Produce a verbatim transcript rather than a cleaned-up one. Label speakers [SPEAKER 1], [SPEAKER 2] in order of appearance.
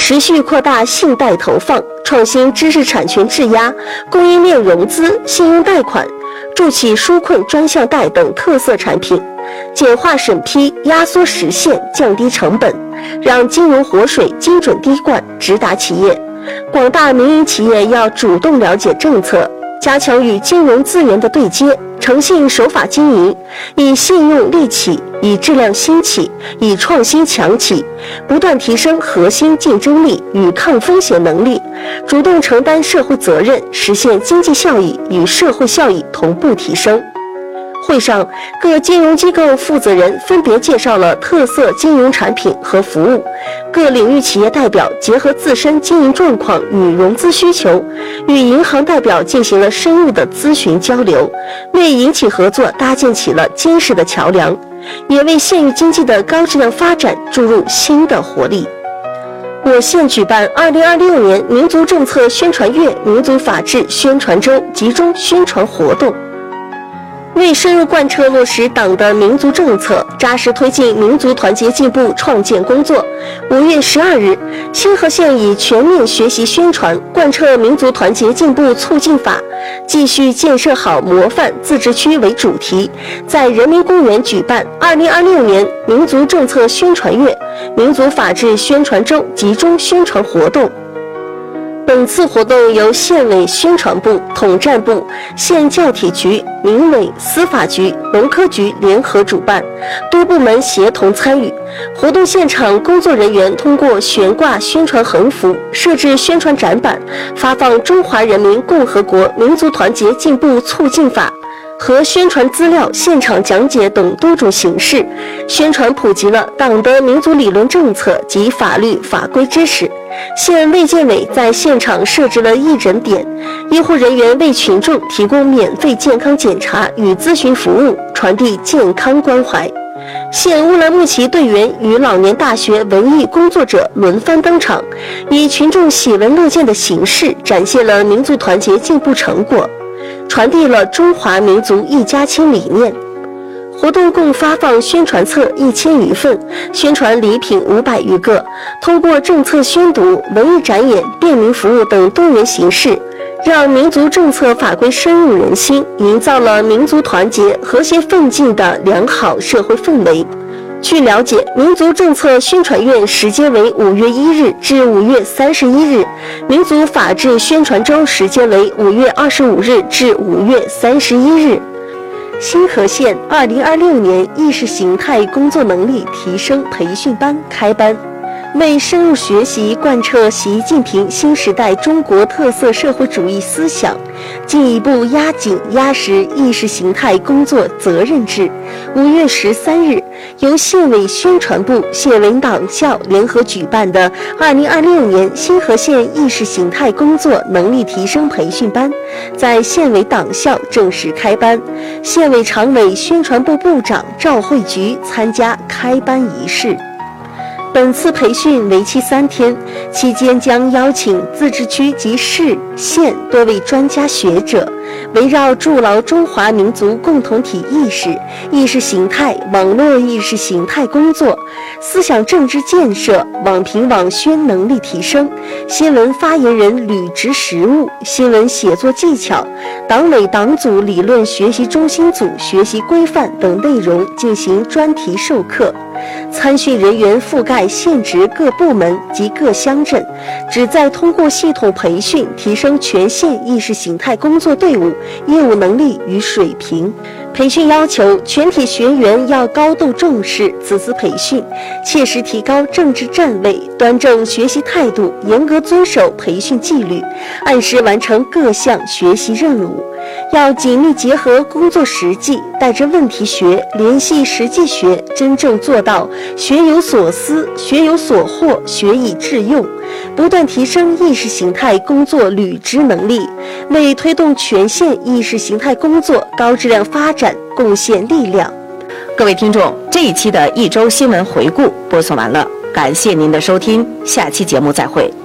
[SPEAKER 1] 持续扩大信贷投放，创新知识产权质押、供应链融资、信用贷款、助企纾困专项贷等特色产品，简化审批，压缩时限，降低成本，让金融活水精准滴灌，直达企业。广大民营企业要主动了解政策，加强与金融资源的对接，诚信守法经营，以信用立企，以质量兴起，以创新强企，不断提升核心竞争力与抗风险能力，主动承担社会责任，实现经济效益与社会效益同步提升。会上，各金融机构负责人分别介绍了特色金融产品和服务，各领域企业代表结合自身经营状况与融资需求，与银行代表进行了深入的咨询交流，为银企合作搭建起了坚实的桥梁，也为县域经济的高质量发展注入新的活力。我县举办二零二六年民族政策宣传月、民族法治宣传周集中宣传活动。为深入贯彻落实党的民族政策，扎实推进民族团结进步创建工作，五月十二日，新河县以全面学习宣传贯彻民族团结进步促进法，继续建设好模范自治区为主题，在人民公园举办二零二六年民族政策宣传月、民族法治宣传周集中宣传活动。本次活动由县委宣传部、统战部、县教体局、民委、司法局、农科局联合主办，多部门协同参与。活动现场，工作人员通过悬挂宣传横幅、设置宣传展板、发放《中华人民共和国民族团结进步促进法》和宣传资料现场讲解等多种形式，宣传普及了党的民族理论政策及法律法规知识。县卫健委在现场设置了义诊点，医护人员为群众提供免费健康检查与咨询服务，传递健康关怀。县乌兰牧骑队员与老年大学文艺工作者轮番登场，以群众喜闻乐见的形式展现了民族团结进步成果，传递了中华民族一家亲理念。活动共发放宣传册一千余份，宣传礼品五百余个。通过政策宣读、文艺展演、便民服务等多元形式，让民族政策法规深入人心，营造了民族团结、和谐奋进的良好社会氛围。据了解，民族政策宣传月时间为五月一日至五月三十一日，民族法治宣传周时间为五月二十五日至五月三十一日。新河县二零二六年意识形态工作能力提升培训班开班，为深入学习贯彻习近平新时代中国特色社会主义思想，进一步压紧压实意识形态工作责任制，五月十三日，由县委宣传部、县委党校联合举办的二零二六年新河县意识形态工作能力提升培训班，在县委党校正式开班。县委常委、宣传部部长赵慧菊参加开班仪式。本次培训为期三天，期间将邀请自治区及市、县多位专家学者，围绕筑牢中华民族共同体意识、意识形态、网络意识形态工作、思想政治建设、网评网宣能力提升、新闻发言人履职实务、新闻写作技巧、党委党组理论学习中心组学习规范等内容进行专题授课。参训人员覆盖县直各部门及各乡镇，旨在通过系统培训提升全县意识形态工作队伍业务能力与水平。培训要求全体学员要高度重视此次培训，切实提高政治站位，端正学习态度，严格遵守培训纪律，按时完成各项学习任务。要紧密结合工作实际，带着问题学联系实际学，真正做到学有所思、学有所获、学以致用，不断提升意识形态工作履职能力，为推动全县意识形态工作高质量发展贡献力量。
[SPEAKER 2] 各位听众，这一期的一周新闻回顾播送完了，感谢您的收听，下期节目再会。